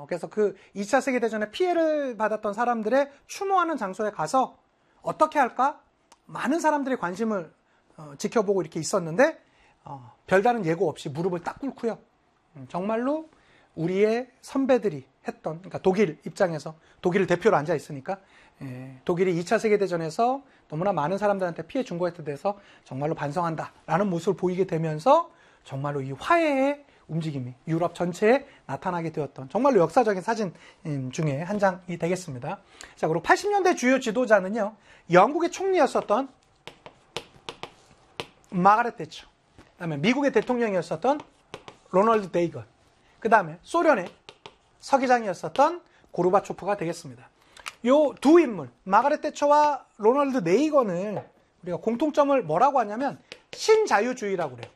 그래서 그 2차 세계대전에 피해를 받았던 사람들의 추모하는 장소에 가서 어떻게 할까? 많은 사람들이 관심을 지켜보고 이렇게 있었는데 별다른 예고 없이 무릎을 딱 꿇고요. 정말로 우리의 선배들이 했던, 그러니까 독일 입장에서 독일을 대표로 앉아 있으니까 독일이 2차 세계대전에서 너무나 많은 사람들한테 피해 준 거에 대해서 정말로 반성한다라는 모습을 보이게 되면서 정말로 이 화해의 움직임이 유럽 전체에 나타나게 되었던 정말로 역사적인 사진 중에 한 장이 되겠습니다. 자, 그리고 80년대 주요 지도자는요, 영국의 총리였었던 마가렛 대처, 그다음에 미국의 대통령이었었던 로널드 레이건, 그 다음에 소련의 서기장이었었던 고르바초프가 되겠습니다. 요 두 인물, 마가렛 대처와 로널드 레이건을 우리가 공통점을 뭐라고 하냐면 신자유주의라고 그래요.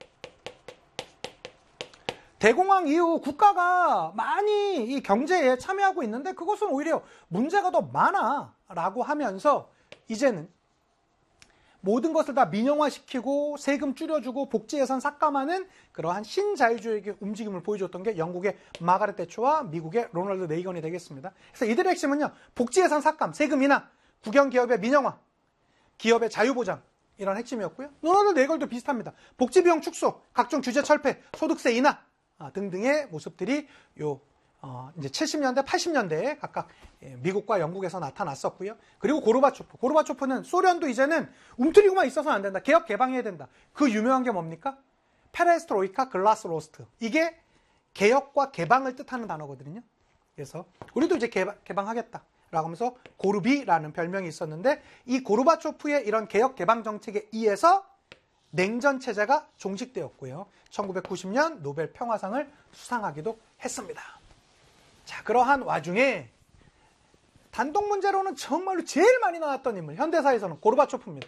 대공황 이후 국가가 많이 이 경제에 참여하고 있는데 그것은 오히려 문제가 더 많아라고 하면서 이제는 모든 것을 다 민영화시키고 세금 줄여주고 복지 예산 삭감하는 그러한 신자유주의 움직임을 보여줬던 게 영국의 마가렛 대처와 미국의 로널드 레이건이 되겠습니다. 그래서 이들의 핵심은요, 복지 예산 삭감, 세금 인하, 국영기업의 민영화, 기업의 자유보장, 이런 핵심이었고요. 로널드 레이건도 비슷합니다. 복지 비용 축소, 각종 규제 철폐, 소득세 인하 등등의 모습들이 이제 70년대, 80년대에 각각 미국과 영국에서 나타났었고요. 그리고 고르바초프는 소련도 이제는 움츠리고만 있어서는 안 된다. 개혁 개방해야 된다. 그 유명한 게 뭡니까? 페레스트로이카, 글라스로스트. 이게 개혁과 개방을 뜻하는 단어거든요. 그래서 우리도 이제 개방하겠다라고 하면서 고르비라는 별명이 있었는데 이 고르바초프의 이런 개혁 개방 정책에 의해서 냉전 체제가 종식되었고요. 1990년 노벨 평화상을 수상하기도 했습니다. 자, 그러한 와중에 단독 문제로는 정말로 제일 많이 나왔던 인물, 현대사에서는 고르바초프입니다.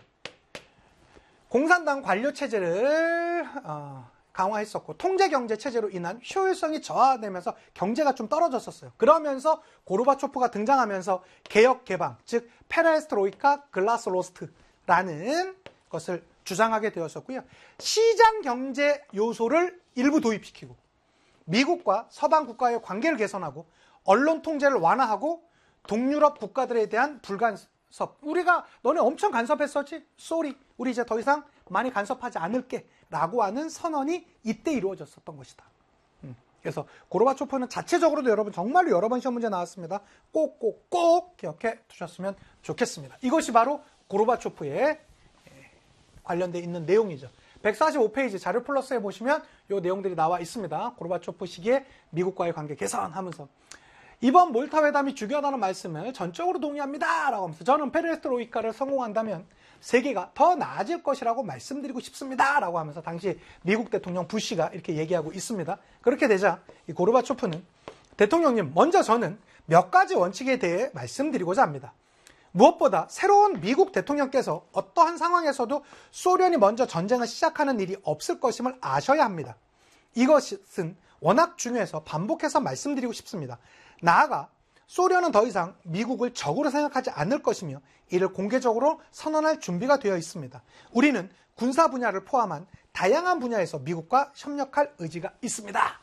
공산당 관료 체제를 강화했었고 통제경제 체제로 인한 효율성이 저하되면서 경제가 좀 떨어졌었어요. 그러면서 고르바초프가 등장하면서 개혁 개방, 즉 페레스트로이카, 글라스로스트라는 것을 주장하게 되었었고요. 시장 경제 요소를 일부 도입시키고 미국과 서방 국가의 관계를 개선하고 언론 통제를 완화하고 동유럽 국가들에 대한 불간섭. 우리가 너네 엄청 간섭했었지? 쏘리. 우리 이제 더 이상 많이 간섭하지 않을게. 라고 하는 선언이 이때 이루어졌었던 것이다. 그래서 고르바초프는 자체적으로도 여러분 정말로 여러 번 시험 문제 나왔습니다. 꼭 기억해 두셨으면 좋겠습니다. 이것이 바로 고르바초프의 관련돼 있는 내용이죠. 145페이지 자료 플러스에 보시면 이 내용들이 나와 있습니다. 고르바초프 시기에 미국과의 관계 개선하면서 이번 몰타 회담이 중요하다는 말씀을 전적으로 동의합니다 라고 하면서 저는 페레스트로이카를 성공한다면 세계가 더 나아질 것이라고 말씀드리고 싶습니다 라고 하면서 당시 미국 대통령 부시가 이렇게 얘기하고 있습니다. 그렇게 되자 이 고르바초프는 대통령님, 먼저 저는 몇 가지 원칙에 대해 말씀드리고자 합니다. 무엇보다 새로운 미국 대통령께서 어떠한 상황에서도 소련이 먼저 전쟁을 시작하는 일이 없을 것임을 아셔야 합니다. 이것은 워낙 중요해서 반복해서 말씀드리고 싶습니다. 나아가 소련은 더 이상 미국을 적으로 생각하지 않을 것이며 이를 공개적으로 선언할 준비가 되어 있습니다. 우리는 군사 분야를 포함한 다양한 분야에서 미국과 협력할 의지가 있습니다.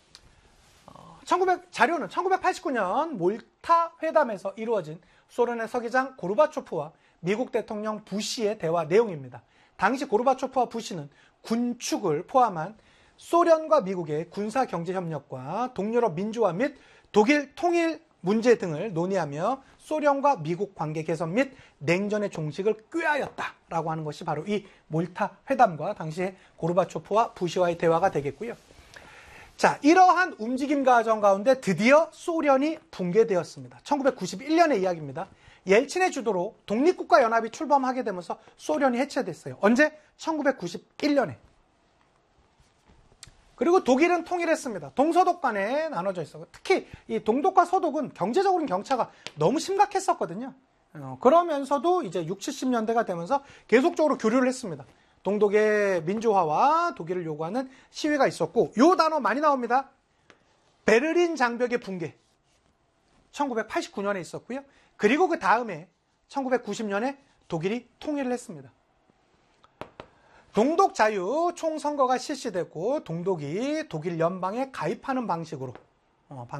자료는 1989년 몰타 회담에서 이루어진 소련의 서기장 고르바초프와 미국 대통령 부시의 대화 내용입니다. 당시 고르바초프와 부시는 군축을 포함한 소련과 미국의 군사 경제 협력과 동유럽 민주화 및 독일 통일 문제 등을 논의하며 소련과 미국 관계 개선 및 냉전의 종식을 꾀하였다라고 하는 것이 바로 이 몰타 회담과 당시의 고르바초프와 부시와의 대화가 되겠고요. 자, 이러한 움직임 과정 가운데 드디어 소련이 붕괴되었습니다. 1991년의 이야기입니다. 옐친의 주도로 독립국가연합이 출범하게 되면서 소련이 해체됐어요. 언제? 1991년에. 그리고 독일은 통일했습니다. 동서독 간에 나눠져 있어요. 특히 이 동독과 서독은 경제적으로는 격차가 너무 심각했었거든요. 그러면서도 이제 60, 70년대가 되면서 계속적으로 교류를 했습니다. 동독의 민주화와 독일을 요구하는 시위가 있었고, 요 단어 많이 나옵니다. 베를린 장벽의 붕괴. 1989년에 있었고요. 그리고 그 다음에 1990년에 독일이 통일을 했습니다. 동독 자유 총선거가 실시되고 동독이 독일 연방에 가입하는 방식으로